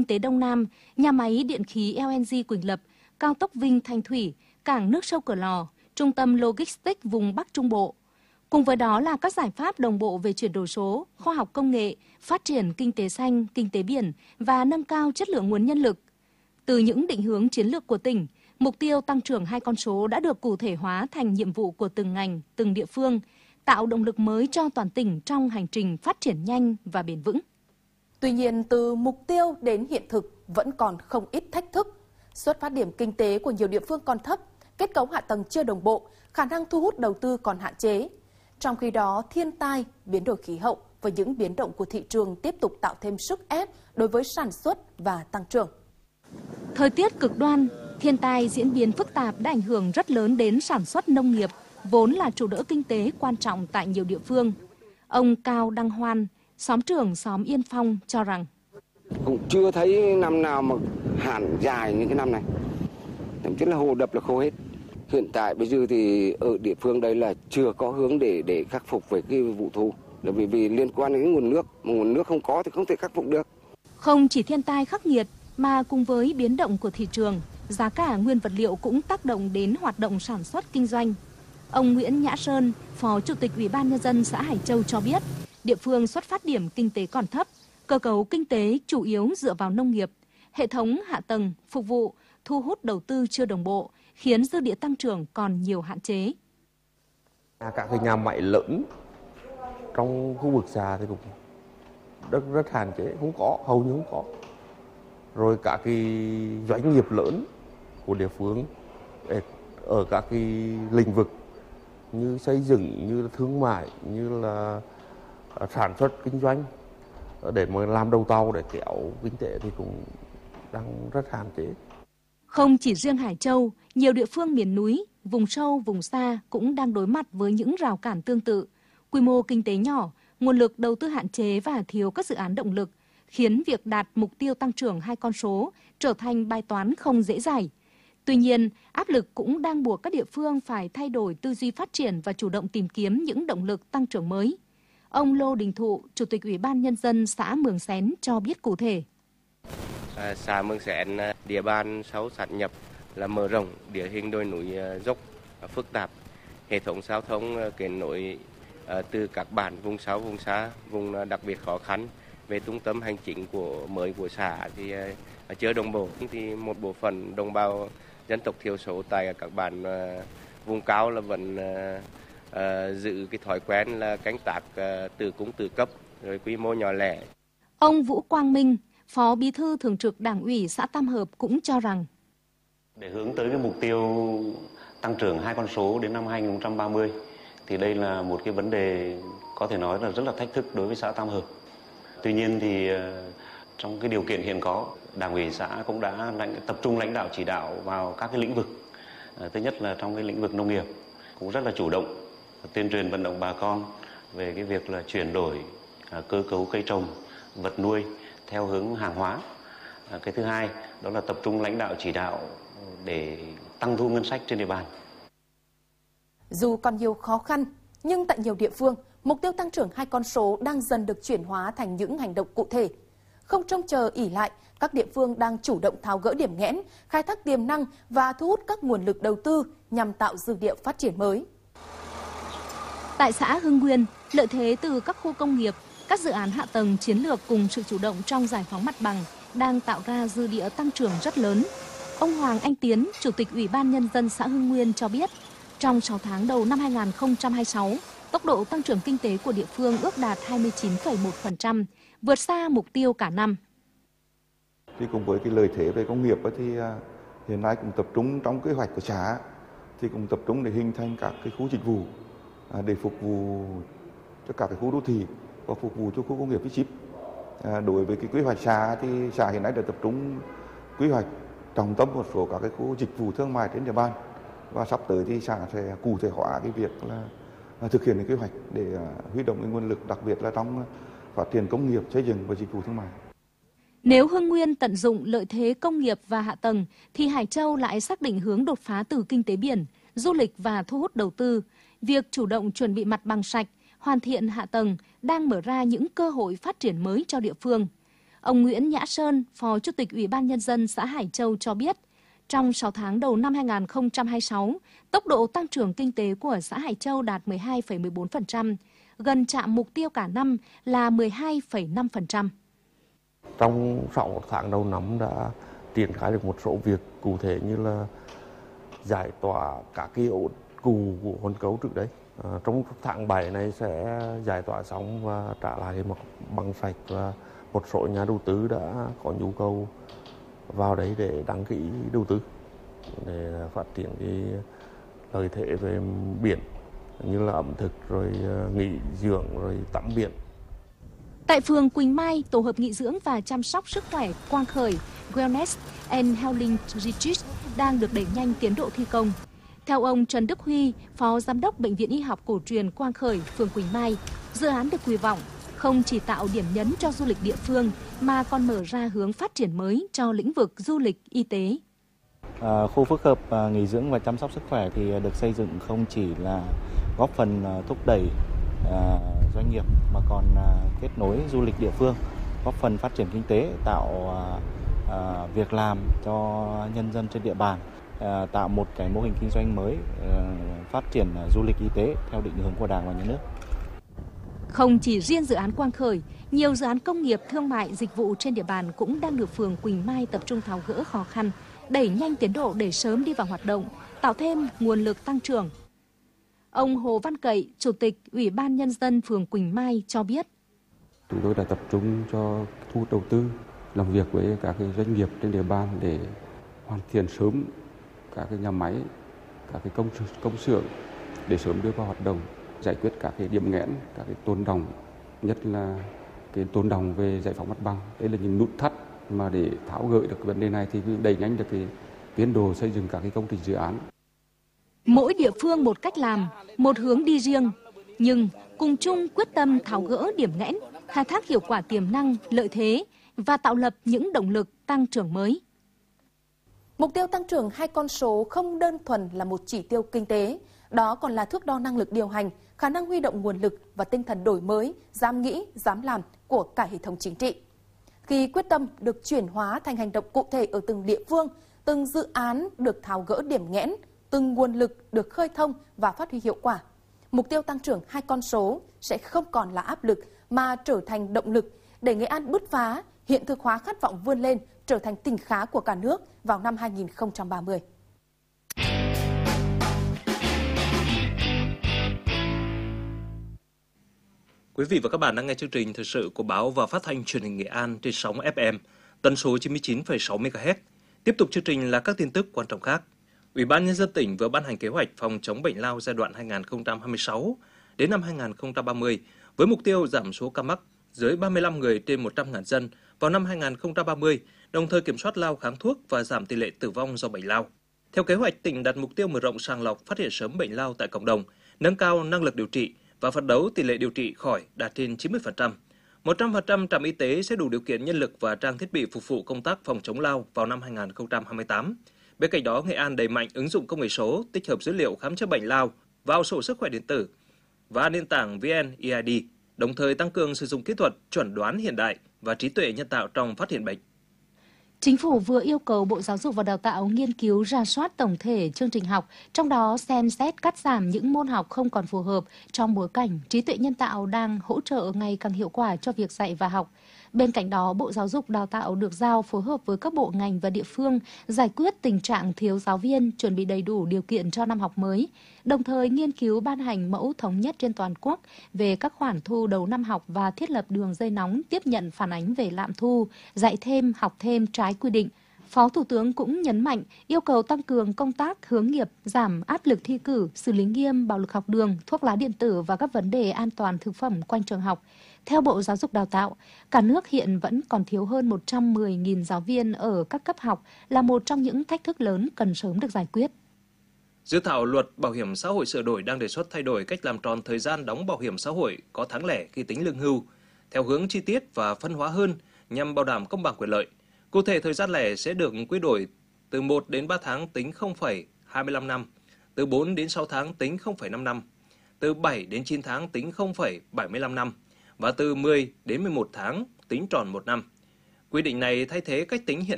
tế Đông Nam, nhà máy điện khí LNG Quỳnh Lập, cao tốc Vinh Thanh Thủy, cảng nước sâu Cửa Lò, trung tâm logistics vùng Bắc Trung Bộ. Cùng với đó là các giải pháp đồng bộ về chuyển đổi số, khoa học công nghệ, phát triển kinh tế xanh, kinh tế biển và nâng cao chất lượng nguồn nhân lực. Từ những định hướng chiến lược của tỉnh, mục tiêu tăng trưởng 2 con số đã được cụ thể hóa thành nhiệm vụ của từng ngành, từng địa phương, tạo động lực mới cho toàn tỉnh trong hành trình phát triển nhanh và bền vững. Tuy nhiên, từ mục tiêu đến hiện thực vẫn còn không ít thách thức. Xuất phát điểm kinh tế của nhiều địa phương còn thấp, kết cấu hạ tầng chưa đồng bộ, khả năng thu hút đầu tư còn hạn chế. Trong khi đó, thiên tai, biến đổi khí hậu và những biến động của thị trường tiếp tục tạo thêm sức ép đối với sản xuất và tăng trưởng. Thời tiết cực đoan, thiên tai diễn biến phức tạp đã ảnh hưởng rất lớn đến sản xuất nông nghiệp, vốn là trụ đỡ kinh tế quan trọng tại nhiều địa phương. Ông Cao Đăng Hoan, xóm trưởng xóm Yên Phong cho rằng cũng chưa thấy năm nào mà hạn dài như cái năm này. Thậm chí là hồ đập là khô hết. Hiện tại bây giờ thì ở địa phương đây là chưa có hướng để khắc phục về cái vụ thu. Là vì liên quan đến nguồn nước, mà nguồn nước không có thì không thể khắc phục được. Không chỉ thiên tai khắc nghiệt mà cùng với biến động của thị trường, giá cả nguyên vật liệu cũng tác động đến hoạt động sản xuất kinh doanh. Ông Nguyễn Nhã Sơn, Phó Chủ tịch Ủy ban Nhân dân xã Hải Châu cho biết, địa phương xuất phát điểm kinh tế còn thấp, cơ cấu kinh tế chủ yếu dựa vào nông nghiệp, hệ thống hạ tầng, phục vụ, thu hút đầu tư chưa đồng bộ, khiến dư địa tăng trưởng còn nhiều hạn chế. Các cái nhà máy lớn trong khu vực xã thì cũng rất hạn chế, không có, hầu như không có. Rồi các cái doanh nghiệp lớn của địa phương ở các cái lĩnh vực như xây dựng, như là thương mại, như là sản xuất kinh doanh để mà làm đầu tàu để kéo kinh tế thì cũng đang rất hạn chế. Không chỉ riêng Hải Châu, nhiều địa phương miền núi, vùng sâu, vùng xa cũng đang đối mặt với những rào cản tương tự. Quy mô kinh tế nhỏ, nguồn lực đầu tư hạn chế và thiếu các dự án động lực, khiến việc đạt mục tiêu tăng trưởng 2 con số trở thành bài toán không dễ dãi. Tuy nhiên, áp lực cũng đang buộc các địa phương phải thay đổi tư duy phát triển và chủ động tìm kiếm những động lực tăng trưởng mới. Ông Lô Đình Thụ, Chủ tịch Ủy ban Nhân dân xã Mường Xén cho biết cụ thể. Xã Mường Xén, địa bàn sau sát nhập là mở rộng, địa hình đồi núi dốc phức tạp, hệ thống giao thông kết nối từ các bản vùng sâu, vùng xa, vùng đặc biệt khó khăn về trung tâm hành chính của xã thì chưa đồng bộ. Thì một bộ phận đồng bào dân tộc thiểu số tại các bản vùng cao là vẫn giữ cái thói quen là canh tác tự cung tự cấp, rồi quy mô nhỏ lẻ. Ông Vũ Quang Minh, Phó Bí thư Thường trực Đảng ủy xã Tam Hợp cũng cho rằng để hướng tới cái mục tiêu tăng trưởng 2 con số đến năm 2030 thì đây là một cái vấn đề có thể nói là rất là thách thức đối với xã Tam Hợp. Tuy nhiên thì trong cái điều kiện hiện có, Đảng ủy xã cũng đã tập trung lãnh đạo chỉ đạo vào các cái lĩnh vực. Thứ nhất là trong cái lĩnh vực nông nghiệp cũng rất là chủ động tuyên truyền vận động bà con về cái việc là chuyển đổi cơ cấu cây trồng, vật nuôi theo hướng hàng hóa. Cái thứ hai đó là tập trung lãnh đạo chỉ đạo để tăng thu ngân sách trên địa bàn. Dù còn nhiều khó khăn, nhưng tại nhiều địa phương, mục tiêu tăng trưởng 2 con số đang dần được chuyển hóa thành những hành động cụ thể. Không trông chờ ỷ lại, các địa phương đang chủ động tháo gỡ điểm nghẽn, khai thác tiềm năng và thu hút các nguồn lực đầu tư nhằm tạo dư địa phát triển mới. Tại xã Hưng Nguyên, lợi thế từ các khu công nghiệp, các dự án hạ tầng chiến lược cùng sự chủ động trong giải phóng mặt bằng đang tạo ra dư địa tăng trưởng rất lớn. Ông Hoàng Anh Tiến, Chủ tịch Ủy ban Nhân dân xã Hưng Nguyên cho biết, trong 6 tháng đầu năm 2026, tốc độ tăng trưởng kinh tế của địa phương ước đạt 29,1%, vượt xa mục tiêu cả năm. Thì cùng với cái lợi thế về công nghiệp thì hiện nay cũng tập trung trong kế hoạch của xã thì cũng tập trung để hình thành các cái khu dịch vụ để phục vụ cho các cái khu đô thị và phục vụ cho khu công nghiệp V-Chip. Đối với cái quy hoạch xã thì xã hiện nay đã tập trung quy hoạch trọng tâm một số các cái khu dịch vụ thương mại trên địa bàn, và sắp tới thì xã sẽ cụ thể hóa cái việc là thực hiện cái kế hoạch để huy động cái nguồn lực, đặc biệt là trong phát triển công nghiệp, xây dựng và dịch vụ thương mại. Nếu Hưng Nguyên tận dụng lợi thế công nghiệp và hạ tầng, thì Hải Châu lại xác định hướng đột phá từ kinh tế biển, du lịch và thu hút đầu tư. Việc chủ động chuẩn bị mặt bằng sạch, hoàn thiện hạ tầng đang mở ra những cơ hội phát triển mới cho địa phương. Ông Nguyễn Nhã Sơn, Phó Chủ tịch Ủy ban Nhân dân xã Hải Châu cho biết, trong 6 tháng đầu năm 2026, tốc độ tăng trưởng kinh tế của xã Hải Châu đạt 12,14%, gần chạm mục tiêu cả năm là 12,5%. Trong 6 tháng đầu năm đã triển khai được một số việc cụ thể như là giải tỏa các cái ổ cù của hòn cấu trước đấy. Trong tháng 7 này sẽ giải tỏa xong và trả lại mặt bằng sạch, và một số nhà đầu tư đã có nhu cầu vào đấy để đăng ký đầu tư để phát triển cái lợi thế về biển như là ẩm thực, rồi nghỉ dưỡng, rồi tắm biển. Tại phường Quỳnh Mai, tổ hợp nghỉ dưỡng và chăm sóc sức khỏe Quang Khởi Wellness and Healing Retreat đang được đẩy nhanh tiến độ thi công. Theo ông Trần Đức Huy, Phó Giám đốc Bệnh viện Y học cổ truyền Quang Khởi, phường Quỳnh Mai, dự án được kỳ vọng không chỉ tạo điểm nhấn cho du lịch địa phương mà còn mở ra hướng phát triển mới cho lĩnh vực du lịch y tế. Khu phức hợp nghỉ dưỡng và chăm sóc sức khỏe thì được xây dựng không chỉ là góp phần thúc đẩy doanh nghiệp mà còn kết nối du lịch địa phương, góp phần phát triển kinh tế, tạo việc làm cho nhân dân trên địa bàn, tạo một cái mô hình kinh doanh mới, phát triển du lịch y tế theo định hướng của Đảng và Nhà nước. Không chỉ riêng dự án Quang Khởi, nhiều dự án công nghiệp, thương mại, dịch vụ trên địa bàn cũng đang được phường Quỳnh Mai tập trung tháo gỡ khó khăn, đẩy nhanh tiến độ để sớm đi vào hoạt động, tạo thêm nguồn lực tăng trưởng. Ông Hồ Văn Cậy, Chủ tịch Ủy ban Nhân dân phường Quỳnh Mai cho biết. Chúng tôi đã tập trung cho thu hút đầu tư, làm việc với các doanh nghiệp trên địa bàn để hoàn thiện sớm các cái nhà máy, các cái công xưởng để sớm đưa vào hoạt động, giải quyết các cái điểm nghẽn, các cái tồn đọng, nhất là cái tồn đọng về giải phóng mặt bằng. Đây là những nút thắt mà để tháo gỡ được vấn đề này thì đẩy nhanh được cái tiến độ xây dựng các cái công trình dự án. Mỗi địa phương một cách làm, một hướng đi riêng, nhưng cùng chung quyết tâm tháo gỡ điểm nghẽn, khai thác hiệu quả tiềm năng, lợi thế và tạo lập những động lực tăng trưởng mới. Mục tiêu tăng trưởng 2 con số không đơn thuần là một chỉ tiêu kinh tế, đó còn là thước đo năng lực điều hành, khả năng huy động nguồn lực và tinh thần đổi mới, dám nghĩ, dám làm của cả hệ thống chính trị. Khi quyết tâm được chuyển hóa thành hành động cụ thể ở từng địa phương, từng dự án được tháo gỡ điểm nghẽn, từng nguồn lực được khơi thông và phát huy hiệu quả, mục tiêu tăng trưởng 2 con số sẽ không còn là áp lực mà trở thành động lực để Nghệ An bứt phá, hiện thực hóa khát vọng vươn lên, trở thành tỉnh khá của cả nước vào năm 2030. Quý vị và các bạn đang nghe chương trình thời sự của báo và phát thanh truyền hình Nghệ An trên sóng FM, tần số 99,6 MHz. Tiếp tục chương trình là các tin tức quan trọng khác. Ủy ban Nhân dân tỉnh vừa ban hành kế hoạch phòng chống bệnh lao giai đoạn 2026 đến năm 2030 với mục tiêu giảm số ca mắc dưới 35 người trên 100.000 dân vào năm 2030, đồng thời kiểm soát lao kháng thuốc và giảm tỷ lệ tử vong do bệnh lao. Theo kế hoạch, tỉnh đặt mục tiêu mở rộng sàng lọc, phát hiện sớm bệnh lao tại cộng đồng, nâng cao năng lực điều trị và phấn đấu tỷ lệ điều trị khỏi đạt trên 90%. 100% trạm y tế sẽ đủ điều kiện nhân lực và trang thiết bị phục vụ công tác phòng chống lao vào năm 2028. Bên cạnh đó, Nghệ An đẩy mạnh ứng dụng công nghệ số, tích hợp dữ liệu khám chữa bệnh lao vào sổ sức khỏe điện tử và nền tảng VNeID, đồng thời tăng cường sử dụng kỹ thuật chẩn đoán hiện đại và trí tuệ nhân tạo trong phát hiện bệnh. Chính phủ vừa yêu cầu Bộ Giáo dục và Đào tạo nghiên cứu rà soát tổng thể chương trình học, trong đó xem xét cắt giảm những môn học không còn phù hợp trong bối cảnh trí tuệ nhân tạo đang hỗ trợ ngày càng hiệu quả cho việc dạy và học. Bên cạnh đó, Bộ Giáo dục Đào tạo được giao phối hợp với các bộ ngành và địa phương giải quyết tình trạng thiếu giáo viên, chuẩn bị đầy đủ điều kiện cho năm học mới, đồng thời nghiên cứu ban hành mẫu thống nhất trên toàn quốc về các khoản thu đầu năm học và thiết lập đường dây nóng tiếp nhận phản ánh về lạm thu, dạy thêm, học thêm trái quy định. Phó Thủ tướng cũng nhấn mạnh yêu cầu tăng cường công tác hướng nghiệp, giảm áp lực thi cử, xử lý nghiêm bạo lực học đường, thuốc lá điện tử và các vấn đề an toàn thực phẩm quanh trường học. Theo Bộ Giáo dục Đào tạo, cả nước hiện vẫn còn thiếu hơn 110.000 giáo viên ở các cấp học là một trong những thách thức lớn cần sớm được giải quyết. Dự thảo luật bảo hiểm xã hội sửa đổi đang đề xuất thay đổi cách làm tròn thời gian đóng bảo hiểm xã hội có tháng lẻ khi tính lương hưu, theo hướng chi tiết và phân hóa hơn nhằm bảo đảm công bằng quyền lợi. Cụ thể, thời gian lẻ sẽ được quy đổi từ 1 đến 3 tháng tính 0,25 năm, từ 4 đến 6 tháng tính 0,5 năm, từ 7 đến 9 tháng tính 0,75 năm và từ 10 đến 11 tháng tính tròn 1 năm. Quy định này thay thế cách tính hiện